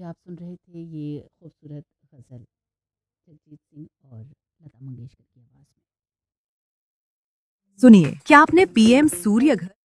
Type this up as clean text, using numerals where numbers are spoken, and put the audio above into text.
अभी आप सुन रहे थे ये खूबसूरत गज़ल जगजीत सिंह और लता मंगेशकर की आवाज़ में। सुनिए, क्या आपने पीएम सूर्य घर